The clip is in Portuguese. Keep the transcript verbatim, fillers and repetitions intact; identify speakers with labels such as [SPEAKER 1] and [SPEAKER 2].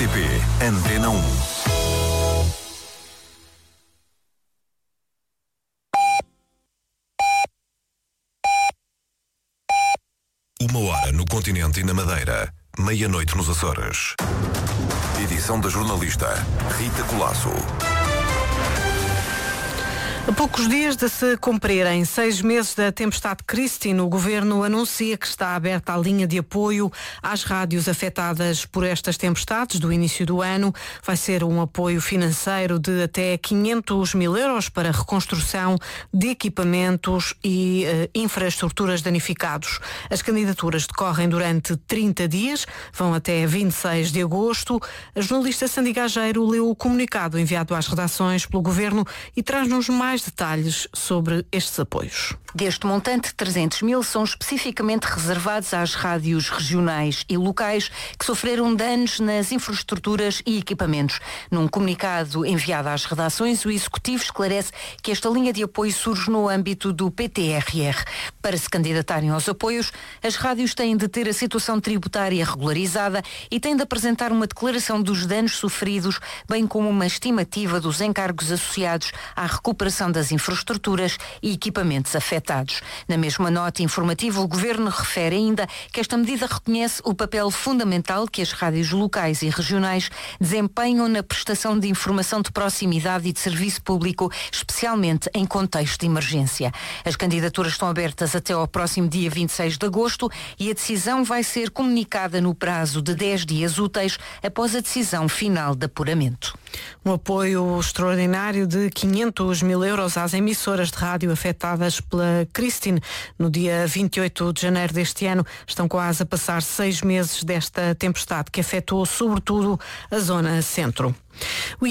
[SPEAKER 1] P, Antena um. Uma hora no continente e na Madeira, meia-noite nos Açores. Edição da jornalista Rita Colasso.
[SPEAKER 2] A poucos dias de se cumprirem seis meses da tempestade Christine, o Governo anuncia que está aberta a linha de apoio às rádios afetadas por estas tempestades do início do ano. Vai ser um apoio financeiro de até quinhentos mil euros para a reconstrução de equipamentos e eh, infraestruturas danificados. As candidaturas decorrem durante trinta dias, vão até vinte e seis de agosto. A jornalista Sandy Gageiro leu o comunicado enviado às redações pelo Governo e traz-nos mais detalhes sobre estes apoios.
[SPEAKER 3] Deste montante, trezentos mil são especificamente reservados às rádios regionais e locais que sofreram danos nas infraestruturas e equipamentos. Num comunicado enviado às redações, o Executivo esclarece que esta linha de apoio surge no âmbito do P T R R. Para se candidatarem aos apoios, as rádios têm de ter a situação tributária regularizada e têm de apresentar uma declaração dos danos sofridos, bem como uma estimativa dos encargos associados à recuperação das infraestruturas e equipamentos afetados. Na mesma nota informativa, o Governo refere ainda que esta medida reconhece o papel fundamental que as rádios locais e regionais desempenham na prestação de informação de proximidade e de serviço público, especialmente em contexto de emergência. As candidaturas estão abertas até ao próximo dia vinte e seis de agosto e a decisão vai ser comunicada no prazo de dez dias úteis após a decisão final de apuramento.
[SPEAKER 2] Um apoio extraordinário de quinhentos mil euros às emissoras de rádio afetadas pela Christine. No dia vinte e oito de janeiro deste ano, estão quase a passar seis meses desta tempestade que afetou sobretudo a zona centro.